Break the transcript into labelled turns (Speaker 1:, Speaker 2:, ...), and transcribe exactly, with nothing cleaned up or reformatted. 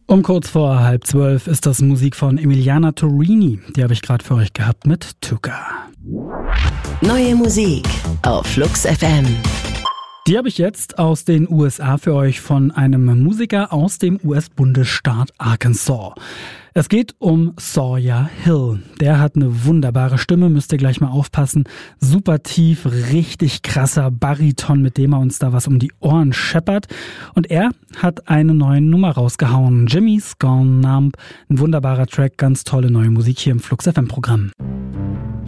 Speaker 1: Um kurz vor halb zwölf ist das Musik von Emiliana Torini. Die habe ich gerade für euch gehabt mit Tuka.
Speaker 2: Neue Musik auf Flux F M.
Speaker 1: Die habe ich jetzt aus den U S A für euch von einem Musiker aus dem U S-Bundesstaat Arkansas. Es geht um Sawyer Hill. Der hat eine wunderbare Stimme, müsst ihr gleich mal aufpassen. Super tief, richtig krasser Bariton, mit dem er uns da was um die Ohren scheppert. Und er hat eine neue Nummer rausgehauen. Jimmy's Gone Numb. Ein wunderbarer Track, ganz tolle neue Musik hier im Flux F M-Programm.